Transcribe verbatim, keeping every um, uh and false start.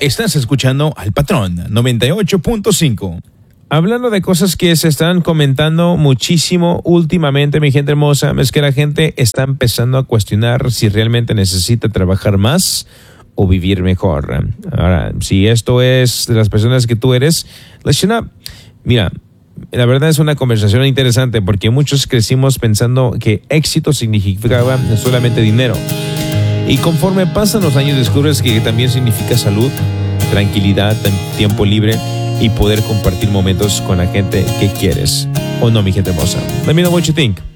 Estás escuchando al Patrón noventa y ocho punto cinco. Hablando de cosas que se están comentando muchísimo últimamente, mi gente hermosa, es que la gente está empezando a cuestionar si realmente necesita trabajar más o vivir mejor. Ahora, si esto es de las personas que tú eres, listen up. Mira, la verdad es una conversación interesante porque muchos crecimos pensando que éxito significaba solamente dinero. Y conforme pasan los años descubres que también significa salud, tranquilidad, tiempo libre y poder compartir momentos con la gente que quieres. ¿O no, mi gente hermosa? Let me know what you think.